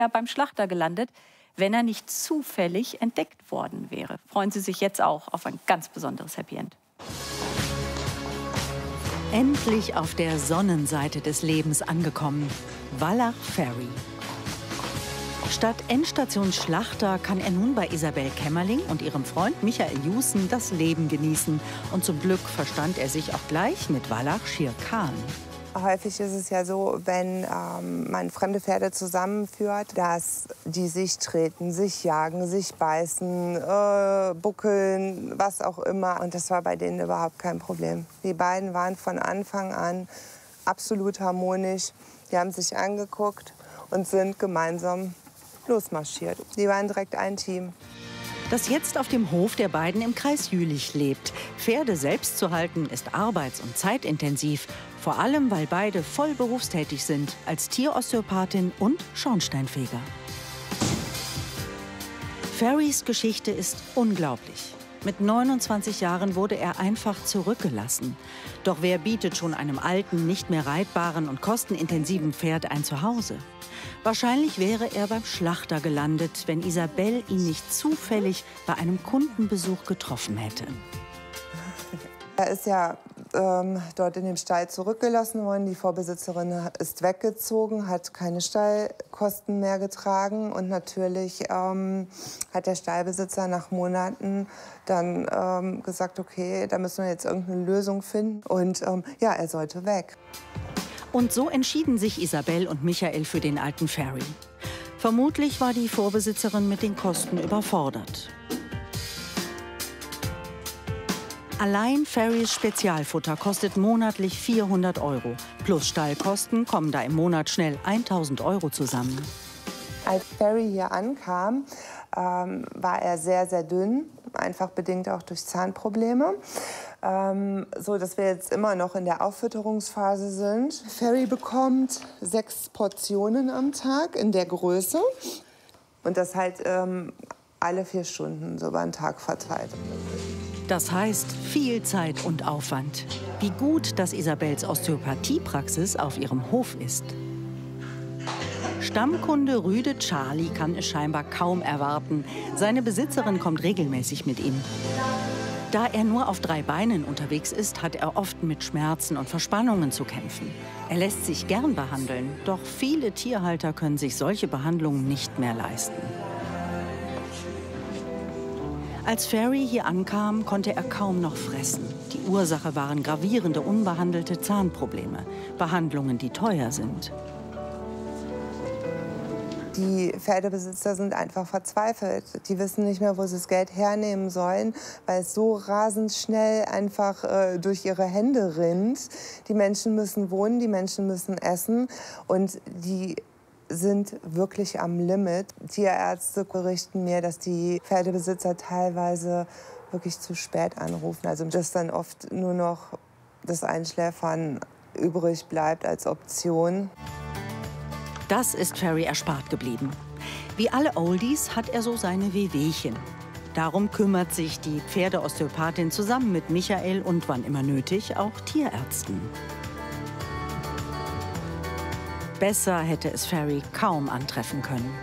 beim Schlachter gelandet, wenn er nicht zufällig entdeckt worden wäre. Freuen Sie sich jetzt auch auf ein ganz besonderes Happy End. Endlich auf der Sonnenseite des Lebens angekommen. Wallach Ferry. Statt Endstation Schlachter kann er nun bei Isabel Kämmerling und ihrem Freund Michael Jussen das Leben genießen. Und zum Glück verstand er sich auch gleich mit Wallach Shere Khan. Häufig ist es ja so, wenn man fremde Pferde zusammenführt, dass die sich treten, sich jagen, sich beißen, buckeln, was auch immer. Und das war bei denen überhaupt kein Problem. Die beiden waren von Anfang an absolut harmonisch. Die haben sich angeguckt und sind gemeinsam losmarschiert. Die waren direkt ein Team. Das jetzt auf dem Hof der beiden im Kreis Jülich lebt. Pferde selbst zu halten ist arbeits- und zeitintensiv. Vor allem, weil beide voll berufstätig sind als Tierosteopathin und Schornsteinfeger. Ferrys Geschichte ist unglaublich. Mit 29 Jahren wurde er einfach zurückgelassen. Doch wer bietet schon einem alten, nicht mehr reitbaren und kostenintensiven Pferd ein Zuhause? Wahrscheinlich wäre er beim Schlachter gelandet, wenn Isabel ihn nicht zufällig bei einem Kundenbesuch getroffen hätte. Er ist ja dort in dem Stall zurückgelassen worden. Die Vorbesitzerin ist weggezogen, hat keine Stallkosten mehr getragen. Und natürlich hat der Stallbesitzer nach Monaten dann gesagt, okay, da müssen wir jetzt irgendeine Lösung finden. Und ja, er sollte weg. Und so entschieden sich Isabel und Michael für den alten Ferry. Vermutlich war die Vorbesitzerin mit den Kosten überfordert. Allein Ferrys Spezialfutter kostet monatlich 400 €. Plus Stallkosten kommen da im Monat schnell 1.000 € zusammen. Als Ferry hier ankam, war er sehr, sehr dünn, einfach bedingt auch durch Zahnprobleme. So dass wir jetzt immer noch in der Auffütterungsphase sind. Ferry bekommt 6 Portionen am Tag in der Größe. Und das halt alle 4 Stunden, so über den Tag verteilt. Das heißt viel Zeit und Aufwand. Wie gut, dass Isabels Osteopathiepraxis auf ihrem Hof ist. Stammkunde Rüde Charlie kann es scheinbar kaum erwarten. Seine Besitzerin kommt regelmäßig mit ihm. Da er nur auf 3 Beinen unterwegs ist, hat er oft mit Schmerzen und Verspannungen zu kämpfen. Er lässt sich gern behandeln, doch viele Tierhalter können sich solche Behandlungen nicht mehr leisten. Als Ferry hier ankam, konnte er kaum noch fressen. Die Ursache waren gravierende, unbehandelte Zahnprobleme. Behandlungen, die teuer sind. Die Pferdebesitzer sind einfach verzweifelt. Die wissen nicht mehr, wo sie das Geld hernehmen sollen, weil es so rasend schnell einfach durch ihre Hände rinnt. Die Menschen müssen wohnen, die Menschen müssen essen und die sind wirklich am Limit. Tierärzte berichten mir, dass die Pferdebesitzer teilweise wirklich zu spät anrufen. Also dass dann oft nur noch das Einschläfern übrig bleibt als Option. Das ist Ferry erspart geblieben. Wie alle Oldies hat er so seine Wehwehchen. Darum kümmert sich die Pferdeosteopathin zusammen mit Michael und, wann immer nötig, auch Tierärzten. Besser hätte es Ferry kaum antreffen können.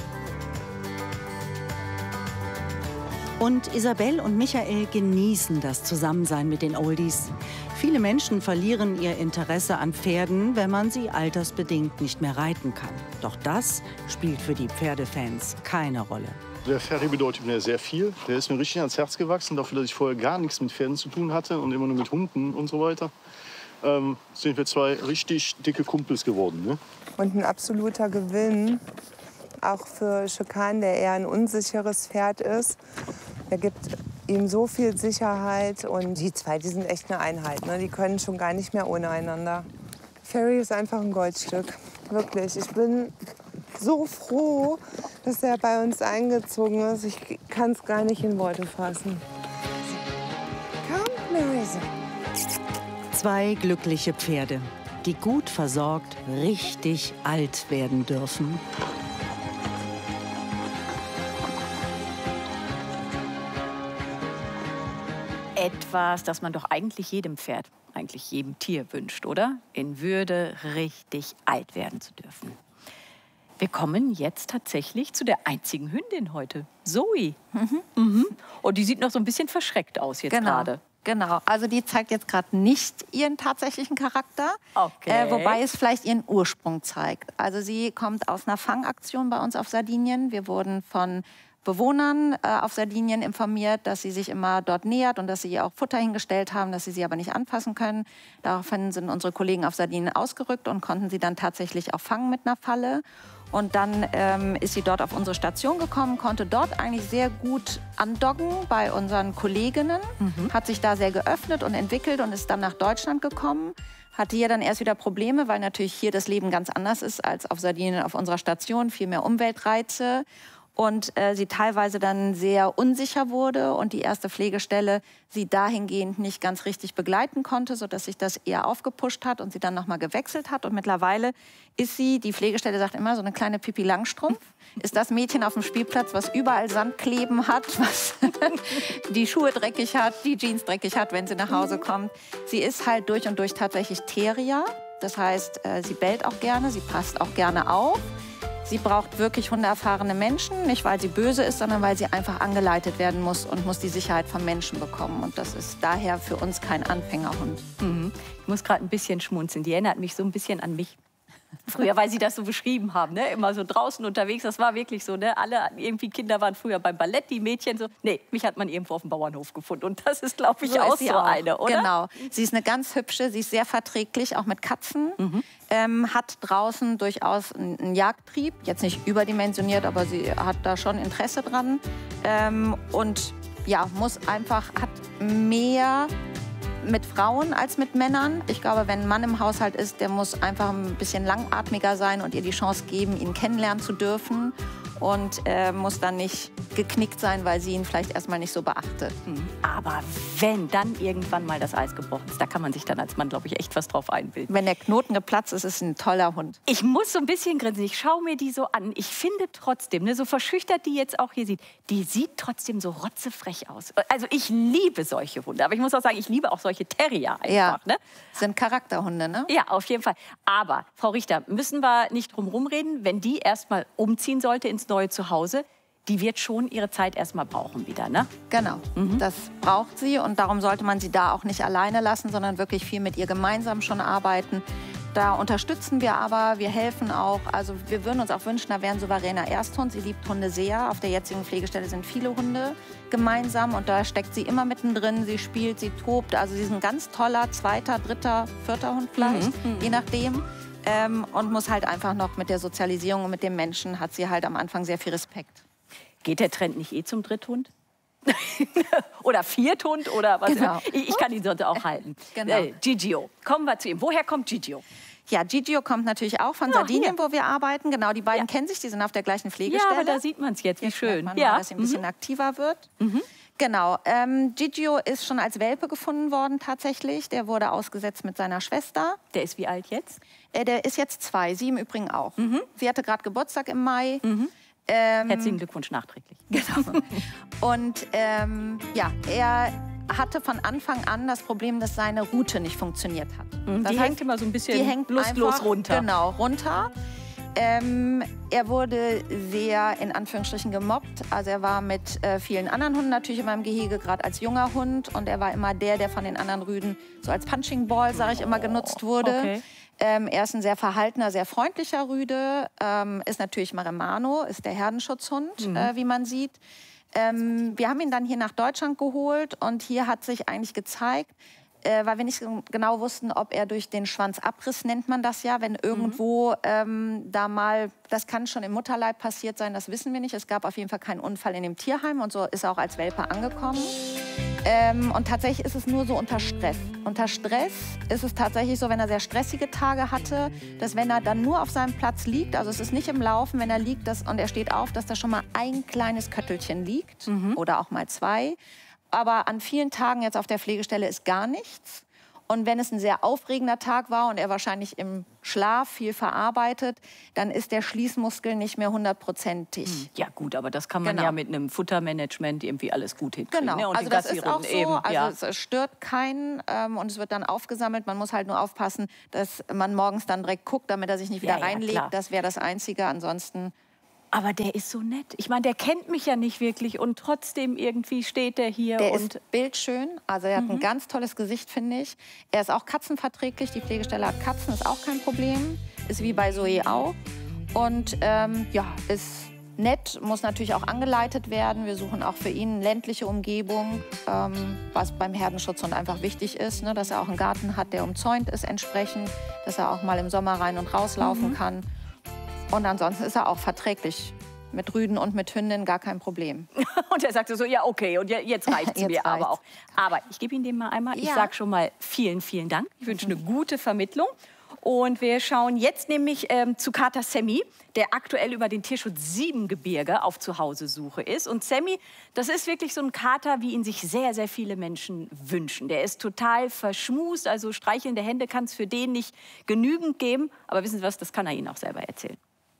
Und Isabel und Michael genießen das Zusammensein mit den Oldies. Viele Menschen verlieren ihr Interesse an Pferden, wenn man sie altersbedingt nicht mehr reiten kann. Doch das spielt für die Pferdefans keine Rolle. Der Ferry bedeutet mir sehr viel. Der ist mir richtig ans Herz gewachsen, dafür, dass ich vorher gar nichts mit Pferden zu tun hatte und immer nur mit Hunden und so weiter. Sind wir 2 richtig dicke Kumpels geworden. Ne? Und ein absoluter Gewinn, auch für Shere Khan, der eher ein unsicheres Pferd ist. Er gibt ihm so viel Sicherheit und die 2, die sind echt eine Einheit. Ne? Die können schon gar nicht mehr ohne einander. Ferry ist einfach ein Goldstück, wirklich. Ich bin so froh, dass er bei uns eingezogen ist. Ich kann es gar nicht in Worte fassen. Komm, Marisa. 2 glückliche Pferde, die gut versorgt richtig alt werden dürfen. Etwas, das man doch eigentlich jedem Pferd, eigentlich jedem Tier wünscht, oder? In Würde richtig alt werden zu dürfen. Wir kommen jetzt tatsächlich zu der einzigen Hündin heute, Zoe. Und die sieht noch so ein bisschen verschreckt aus jetzt gerade. Genau, also die zeigt jetzt gerade nicht ihren tatsächlichen Charakter, wobei es vielleicht ihren Ursprung zeigt. Also sie kommt aus einer Fangaktion bei uns auf Sardinien. Wir wurden von Bewohnern auf Sardinien informiert, dass sie sich immer dort nähert und dass sie ihr auch Futter hingestellt haben, dass sie aber nicht anfassen können. Daraufhin sind unsere Kollegen auf Sardinien ausgerückt und konnten sie dann tatsächlich auch fangen mit einer Falle. Und dann ist sie dort auf unsere Station gekommen, konnte dort eigentlich sehr gut andocken bei unseren Kolleginnen, hat sich da sehr geöffnet und entwickelt und ist dann nach Deutschland gekommen. Hatte hier dann erst wieder Probleme, weil natürlich hier das Leben ganz anders ist als auf Sardinien auf unserer Station, viel mehr Umweltreize. Und sie teilweise dann sehr unsicher wurde und die erste Pflegestelle sie dahingehend nicht ganz richtig begleiten konnte, sodass sich das eher aufgepusht hat und sie dann nochmal gewechselt hat. Und mittlerweile ist sie, die Pflegestelle sagt immer, so eine kleine Pippi Langstrumpf, ist das Mädchen auf dem Spielplatz, was überall Sand kleben hat, was die Schuhe dreckig hat, die Jeans dreckig hat, wenn sie nach Hause kommt. Sie ist halt durch und durch tatsächlich Terrier. Das heißt, sie bellt auch gerne, sie passt auch gerne auf. Sie braucht wirklich hundeerfahrene Menschen, nicht weil sie böse ist, sondern weil sie einfach angeleitet werden muss und muss die Sicherheit vom Menschen bekommen. Und das ist daher für uns kein Anfängerhund. Ich muss gerade ein bisschen schmunzeln. Die erinnert mich so ein bisschen an mich. Früher, weil Sie das so beschrieben haben, ne? Immer so draußen unterwegs, das war wirklich so, ne? Alle irgendwie Kinder waren früher beim Ballett, die Mädchen so. Nee, mich hat man irgendwo auf dem Bauernhof gefunden und das ist, glaube ich, so auch so eine, oder? Genau. Sie ist eine ganz hübsche, sie ist sehr verträglich, auch mit Katzen. Hat draußen durchaus einen Jagdtrieb, jetzt nicht überdimensioniert, aber sie hat da schon Interesse dran. Und ja, hat mehr mit Frauen als mit Männern. Ich glaube, wenn ein Mann im Haushalt ist, der muss einfach ein bisschen langatmiger sein und ihr die Chance geben, ihn kennenlernen zu dürfen. Und muss dann nicht geknickt sein, weil sie ihn vielleicht erstmal nicht so beachtet. Aber wenn dann irgendwann mal das Eis gebrochen ist, da kann man sich dann als Mann, glaube ich, echt was drauf einbilden. Wenn der Knoten geplatzt ist, ist es ein toller Hund. Ich muss so ein bisschen grinsen. Ich schaue mir die so an. Ich finde trotzdem, ne, so verschüchtert die jetzt auch hier sieht, die sieht trotzdem so rotzefrech aus. Also ich liebe solche Hunde. Aber ich muss auch sagen, ich liebe auch solche Terrier einfach. Ja, ne? Sind Charakterhunde, ne? Ja, auf jeden Fall. Aber, Frau Richter, müssen wir nicht drum rumreden, wenn die erst mal umziehen sollte ins neue Zuhause, die wird schon ihre Zeit erst mal brauchen wieder, ne? Genau, das braucht sie und darum sollte man sie da auch nicht alleine lassen, sondern wirklich viel mit ihr gemeinsam schon arbeiten. Da unterstützen wir aber, wir helfen auch. Also wir würden uns auch wünschen, da wäre ein souveräner Ersthund. Sie liebt Hunde sehr. Auf der jetzigen Pflegestelle sind viele Hunde gemeinsam und da steckt sie immer mittendrin. Sie spielt, sie tobt. Also sie ist ein ganz toller zweiter, dritter, vierter Hund vielleicht, je nachdem. Und muss halt einfach noch mit der Sozialisierung und mit dem Menschen hat sie halt am Anfang sehr viel Respekt. Geht der Trend nicht zum Dritthund? Oder Vierthund oder was genau. immer. Ich kann ihn sonst auch halten. Genau. Gigio, kommen wir zu ihm. Woher kommt Gigio? Ja, Gigio kommt natürlich auch von Sardinien, wo wir arbeiten. Genau, die beiden kennen sich, die sind auf der gleichen Pflegestelle. Ja, aber da sieht man es jetzt, wie schön. Man mal, dass sie ein bisschen aktiver wird. Genau, Gigio ist schon als Welpe gefunden worden tatsächlich. Der wurde ausgesetzt mit seiner Schwester. Der ist wie alt jetzt? Der ist jetzt 2, sie im Übrigen auch. Sie hatte gerade Geburtstag im Mai. Herzlichen Glückwunsch nachträglich. Genau. Und ja, er hatte von Anfang an das Problem, dass seine Route nicht funktioniert hat. Die hängt immer so ein bisschen lustlos einfach, runter. Genau, runter. Er wurde sehr, in Anführungsstrichen, gemobbt. Also er war mit vielen anderen Hunden natürlich in meinem Gehege, gerade als junger Hund. Und er war immer der von den anderen Rüden so als Punching Ball, sage ich immer, genutzt wurde. Okay. Er ist ein sehr verhaltener, sehr freundlicher Rüde. Ist natürlich Maremano, ist der Herdenschutzhund, wie man sieht. Wir haben ihn dann hier nach Deutschland geholt und hier hat sich eigentlich gezeigt, weil wir nicht genau wussten, ob er durch den Schwanzabriss, nennt man das ja, wenn irgendwo da mal, das kann schon im Mutterleib passiert sein, das wissen wir nicht. Es gab auf jeden Fall keinen Unfall in dem Tierheim und so ist er auch als Welpe angekommen. Und tatsächlich ist es nur so unter Stress. Unter Stress ist es tatsächlich so, wenn er sehr stressige Tage hatte, dass wenn er dann nur auf seinem Platz liegt, also es ist nicht im Laufen, wenn er liegt und er steht auf, dass da schon mal ein kleines Köttelchen liegt oder auch mal 2. Aber an vielen Tagen jetzt auf der Pflegestelle ist gar nichts. Und wenn es ein sehr aufregender Tag war und er wahrscheinlich im Schlaf viel verarbeitet, dann ist der Schließmuskel nicht mehr 100%ig. Ja gut, aber das kann man ja mit einem Futtermanagement irgendwie alles gut hinkriegen. Genau, Ne? Und also das ist auch so, eben, also es stört keinen und es wird dann aufgesammelt. Man muss halt nur aufpassen, dass man morgens dann direkt guckt, damit er sich nicht wieder reinlegt. Klar. Das wäre das Einzige, ansonsten... Aber der ist so nett. Ich meine, der kennt mich ja nicht wirklich und trotzdem irgendwie steht der hier. Der ist bildschön, also er hat ein ganz tolles Gesicht, finde ich. Er ist auch katzenverträglich, die Pflegestelle hat Katzen, ist auch kein Problem. Ist wie bei Zoe auch. Und ja, ist nett, muss natürlich auch angeleitet werden. Wir suchen auch für ihn eine ländliche Umgebung, was beim Herdenschutzhund einfach wichtig ist, ne? Dass er auch einen Garten hat, der umzäunt ist entsprechend, dass er auch mal im Sommer rein und rauslaufen kann. Und ansonsten ist er auch verträglich. Mit Rüden und mit Hündin gar kein Problem. Und er sagte so, ja okay, und jetzt reicht es mir aber auch. Aber ich gebe Ihnen den mal einmal. Ich sage schon mal vielen, vielen Dank. Ich wünsche eine gute Vermittlung. Und wir schauen jetzt nämlich zu Kater Sammy, der aktuell über den Tierschutz Siebengebirge auf Zuhausesuche ist. Und Sammy, das ist wirklich so ein Kater, wie ihn sich sehr, sehr viele Menschen wünschen. Der ist total verschmust, also streichelnde Hände kann es für den nicht genügend geben. Aber wissen Sie was, das kann er Ihnen auch selber erzählen.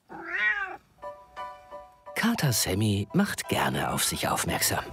Kater Sammy macht gerne auf sich aufmerksam.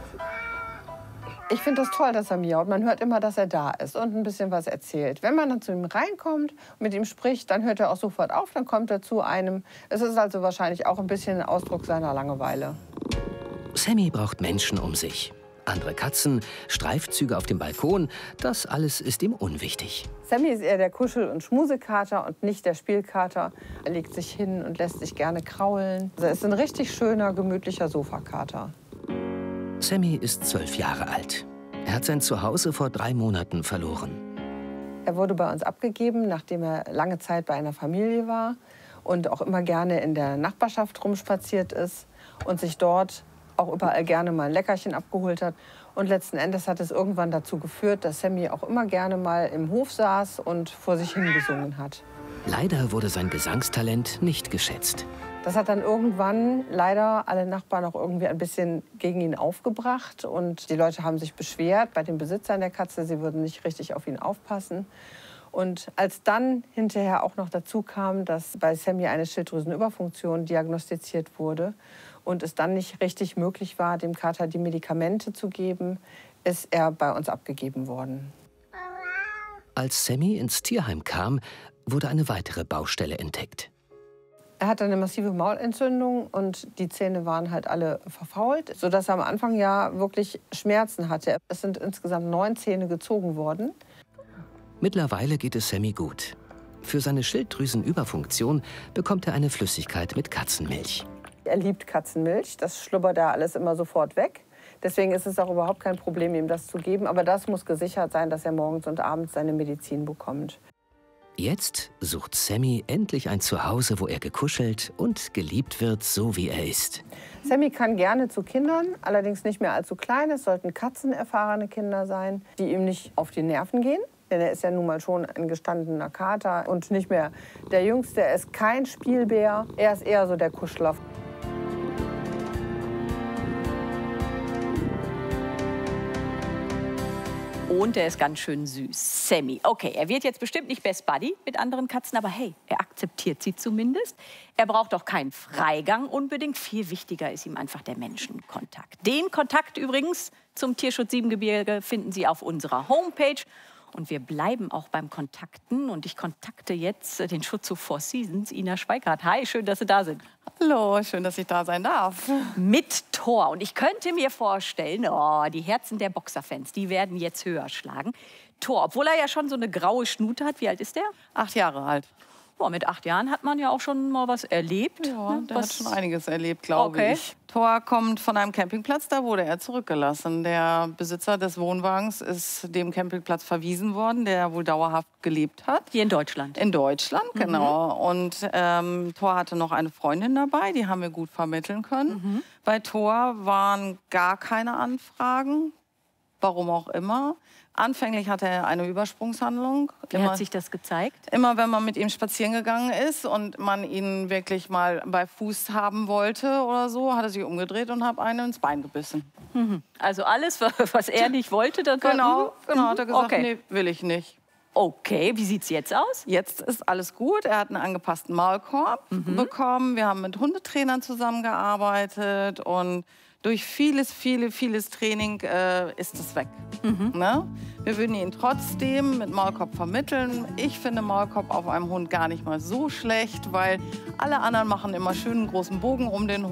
Ich finde das toll, dass er miaut. Man hört immer, dass er da ist und ein bisschen was erzählt. Wenn man dann zu ihm reinkommt, mit ihm spricht, dann hört er auch sofort auf, dann kommt er zu einem. Es ist also wahrscheinlich auch ein bisschen ein Ausdruck seiner Langeweile. Sammy braucht Menschen um sich. Andere Katzen, Streifzüge auf dem Balkon, das alles ist ihm unwichtig. Sammy ist eher der Kuschel- und Schmusekater und nicht der Spielkater. Er legt sich hin und lässt sich gerne kraulen. Also er ist ein richtig schöner, gemütlicher Sofakater. Sammy ist 12 Jahre alt. Er hat sein Zuhause vor 3 Monaten verloren. Er wurde bei uns abgegeben, nachdem er lange Zeit bei einer Familie war und auch immer gerne in der Nachbarschaft rumspaziert ist und sich dort auch überall gerne mal ein Leckerchen abgeholt hat. Und letzten Endes hat es irgendwann dazu geführt, dass Sammy auch immer gerne mal im Hof saß und vor sich hingesungen hat. Leider wurde sein Gesangstalent nicht geschätzt. Das hat dann irgendwann leider alle Nachbarn auch irgendwie ein bisschen gegen ihn aufgebracht. Und die Leute haben sich beschwert bei den Besitzern der Katze, sie würden nicht richtig auf ihn aufpassen. Und als dann hinterher auch noch dazu kam, dass bei Sammy eine Schilddrüsenüberfunktion diagnostiziert wurde und es dann nicht richtig möglich war, dem Kater die Medikamente zu geben, ist er bei uns abgegeben worden. Als Sammy ins Tierheim kam, wurde eine weitere Baustelle entdeckt. Er hatte eine massive Maulentzündung und die Zähne waren halt alle verfault, sodass er am Anfang ja wirklich Schmerzen hatte. Es sind insgesamt 9 Zähne gezogen worden. Mittlerweile geht es Sammy gut. Für seine Schilddrüsenüberfunktion bekommt er eine Flüssigkeit mit Katzenmilch. Er liebt Katzenmilch, das schlubbert da alles immer sofort weg. Deswegen ist es auch überhaupt kein Problem, ihm das zu geben. Aber das muss gesichert sein, dass er morgens und abends seine Medizin bekommt. Jetzt sucht Sammy endlich ein Zuhause, wo er gekuschelt und geliebt wird, so wie er ist. Sammy kann gerne zu Kindern, allerdings nicht mehr allzu klein. Es sollten katzenerfahrene Kinder sein, die ihm nicht auf die Nerven gehen. Denn er ist ja nun mal schon ein gestandener Kater und nicht mehr der Jüngste. Er ist kein Spielbär, er ist eher so der Kuschler. Und er ist ganz schön süß. Sammy. Okay, er wird jetzt bestimmt nicht Best Buddy mit anderen Katzen, aber hey, er akzeptiert sie zumindest. Er braucht auch keinen Freigang unbedingt. Viel wichtiger ist ihm einfach der Menschenkontakt. Den Kontakt übrigens zum Tierschutz Siebengebirge finden Sie auf unserer Homepage. Und wir bleiben auch beim Kontakten. Und ich kontakte jetzt den Schutzhof Four Seasons, Ina Schweikart. Hi, schön, dass Sie da sind. Hallo, schön, dass ich da sein darf. Mit Thor. Und ich könnte mir vorstellen, oh, die Herzen der Boxerfans, die werden jetzt höher schlagen. Thor, obwohl er ja schon so eine graue Schnute hat. Wie alt ist der? 8 Jahre alt. Boah, mit 8 Jahren hat man ja auch schon mal was erlebt. Ja, der hat schon einiges erlebt, glaube ich. Thor kommt von einem Campingplatz, da wurde er zurückgelassen. Der Besitzer des Wohnwagens ist dem Campingplatz verwiesen worden, der wohl dauerhaft gelebt hat. Hier in Deutschland? In Deutschland, genau. Und Thor hatte noch eine Freundin dabei, die haben wir gut vermitteln können. Bei Thor waren gar keine Anfragen. warum auch immer. Anfänglich hatte er eine Übersprungshandlung. Wie hat sich das gezeigt? Immer wenn man mit ihm spazieren gegangen ist und man ihn wirklich mal bei Fuß haben wollte oder so, hat er sich umgedreht und hat einen ins Bein gebissen. Also alles, was er nicht wollte, dann genau, hat er gesagt, nee, will ich nicht. Okay, wie sieht es jetzt aus? Jetzt ist alles gut. Er hat einen angepassten Maulkorb bekommen. Wir haben mit Hundetrainern zusammengearbeitet und durch vieles Training ist es weg. Ne? Wir würden ihn trotzdem mit Maulkorb vermitteln. Ich finde Maulkorb auf einem Hund gar nicht mal so schlecht, weil alle anderen machen immer schön einen großen Bogen um den Hund.